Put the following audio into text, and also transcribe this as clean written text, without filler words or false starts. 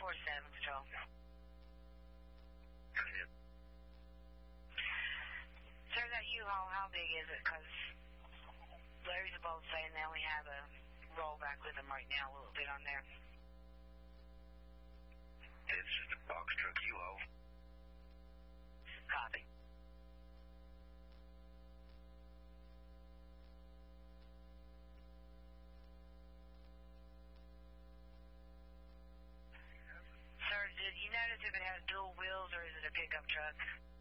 447 Patrol. Sir, that U-Haul, how big is it? Because Larry's both saying they only have a rollback with them right now, a little bit on there. It's just a box truck U-Haul. Copy. Sir, did you notice if it has dual wheels or is it a pickup truck?